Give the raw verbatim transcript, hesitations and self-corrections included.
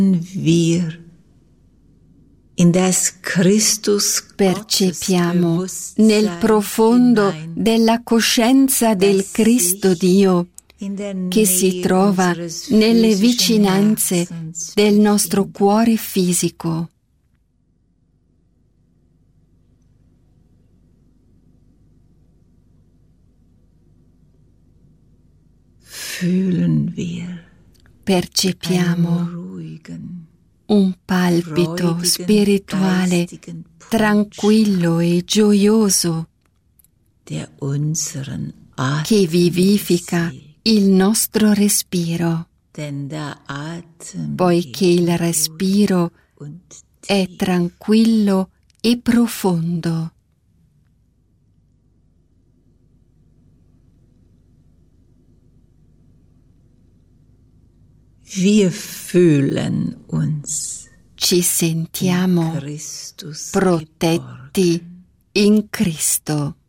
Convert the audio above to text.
Wir in das Christus percepiamo nel profondo della coscienza del Cristo Dio che si trova nelle vicinanze del nostro cuore fisico. Fühlen wir percepiamo un palpito spirituale tranquillo e gioioso che vivifica il nostro respiro, poiché il respiro è tranquillo e profondo. Wir fühlen uns Ci sentiamo protetti in Cristo.